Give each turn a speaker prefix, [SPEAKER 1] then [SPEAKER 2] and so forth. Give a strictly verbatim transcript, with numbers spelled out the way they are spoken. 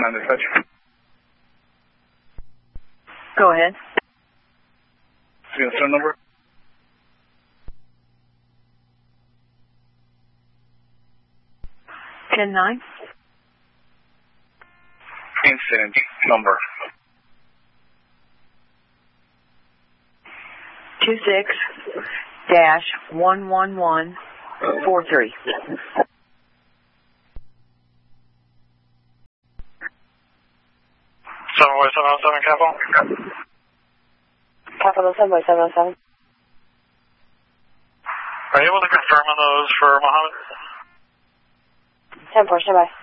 [SPEAKER 1] on dispatch.
[SPEAKER 2] Go ahead.
[SPEAKER 1] See the phone number?
[SPEAKER 2] ten nine.
[SPEAKER 1] Incident number.
[SPEAKER 2] two six dash one one one four three.
[SPEAKER 1] seven by seven oh seven Capital?
[SPEAKER 2] Capital seven by seven oh seven.
[SPEAKER 1] Are you able to confirm on those for Mohammed?
[SPEAKER 2] ten four, stand by.